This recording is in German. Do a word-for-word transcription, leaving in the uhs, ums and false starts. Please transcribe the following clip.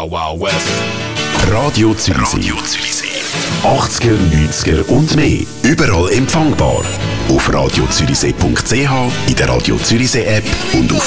Wild Wild West. Radio Zürichsee. Radio Zürichsee. achtziger, neunziger und mehr. Überall empfangbar. Auf radio zürichsee punkt c h, in der Radio Zürichsee App und auf